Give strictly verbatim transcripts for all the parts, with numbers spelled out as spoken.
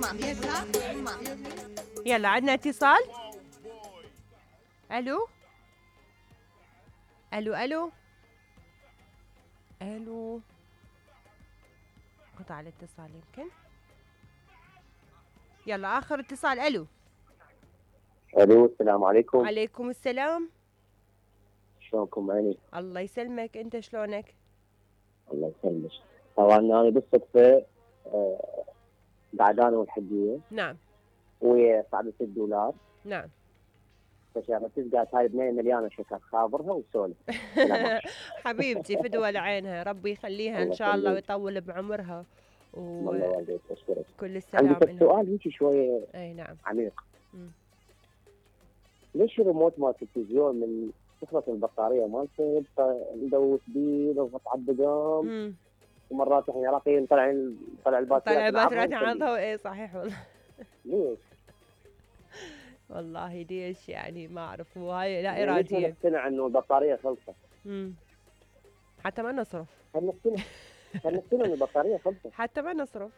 يلا عندنا اتصال. الو الو الو الو قطع الاتصال يمكن. يلا اخر اتصال. الو الو السلام عليكم. عليكم السلام. شلونكم عيني؟ الله يسلمك، انت شلونك؟ الله يسلمك. طبعا انا بالصدفه آه بعد انا والحجيه نعم ويا صعبة الدولار. نعم. فشغلتك قالت هاي بنيه مليانه شكر، خابرها وسولف. حبيبتي فدوى لعينها، ربي يخليها ان الله شاء الله يخليك. ويطول بعمرها الله وكل والديك اشكرك. عندي السلام بس لها. سؤال هيك شويه اي نعم. عميق. مم. ليش الريموت مال التلفزيون من تخلص البطاريه مالته يبقى ندوس بيه نضغط على الدقام، مم. ومرات احنا عراقيين طالعين طلع الباتريات طلع نلعبها باترات ونخليه. عضها. اي صحيح والله. ليش؟ والله ليش يعني ما اعرف، وهاي لا يعني ليش ما اراديه. نقتنع انه البطاريه خلصت؟ امم حتى ما نصرف. هل نقتنع هل نقتنع ان البطاريه خلصت؟ حتى ما نصرف.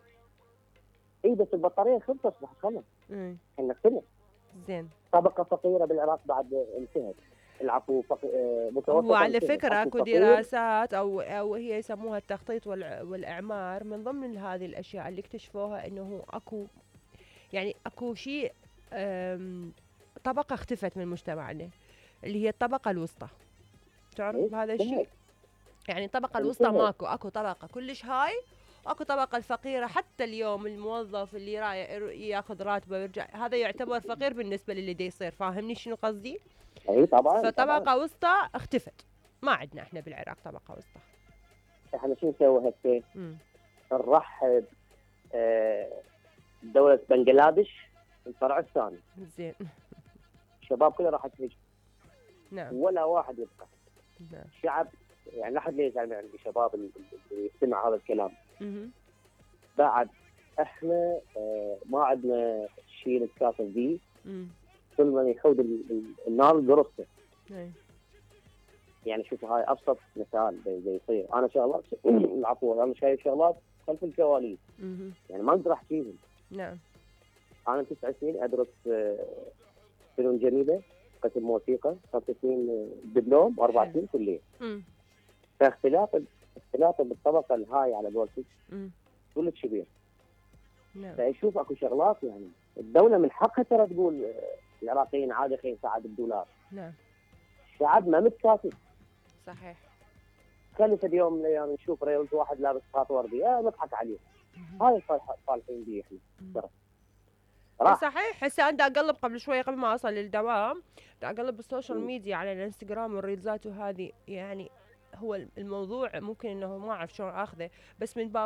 اي بس البطاريه خلصت راح خلص. امم هل نقتنع؟ زين. طبقه فقيره بالعراق بعد انتهت. العفو فق... آه، هو متوسطه على انتهت، فكرة عفو اكو فقير. دراسات او او هي يسموها التخطيط والع- والاعمار، من ضمن هذه الاشياء اللي اكتشفوها انه اكو يعني اكو شيء أم، طبقة اختفت من مجتمعنا اللي هي الطبقة الوسطى. تعرف إيه؟ بهذا انتهت الشيء؟ يعني الطبقة الوسطى انتهت. ماكو، اكو طبقة كلش هاي واكو طبقة الفقيرة. حتى اليوم الموظف اللي رايح ياخذ راتبه ويرجع هذا يعتبر فقير بالنسبة للي دي يصير. فاهمني شنو قصدي؟ اي طبعا طبعا. فطبقة وسطى اختفت، ما عندنا احنا بالعراق طبقة وسطى. احنا شو نسوي هسه؟ امم نرحب آه، دولة بنغلاديش الفرع الثاني. زين. الشباب كله راح تهجم، نعم ولا واحد يبقى. نعم. الشعب يعني لا احد ليش يعني عندي شباب اللي اللي يستمع هذا الكلام. مهم. بعد احنا آه، ما عندنا شيء نتكاتف به. امم كل من يحود ال- ال- النار قرصته. أي. يعني شوفوا هاي ابسط مثال زي زي يصير. انا شغلات العفو انا شايف شغلات خلف الكواليس مهم. يعني ما اقدر احكيهم. نعم انا تسع سنين ادرس آه، فنون جميله، قسم موسيقى، خمس سنين آه، دبلوم، واربع حلو. سنين كليه. امم فاختلاف اختلاف بالطبقه الهاي على قولتك امم كلش كبير. نعم فيشوف اكو شغلات يعني الدوله من حقها ترى تقول آه، العراقيين عادي خلينا نساعد الدولار. نعم الشعب ما متكاتف. صحيح. خلي في يوم من الايام نشوف ريوز واحد لابس خاط وردي اه نضحك عليه. مهم. هاي صالح- صالحين به احنا. مم. ترى إي راح صحيح. هسه انا دا اقلب قبل شوي قبل ما اوصل للدوام، دا اقلب بالسوشيال مم. ميديا على الانستغرام والريلزات وهذه. يعني هو الموضوع ممكن انه ما اعرف شلون اخذه، بس من باب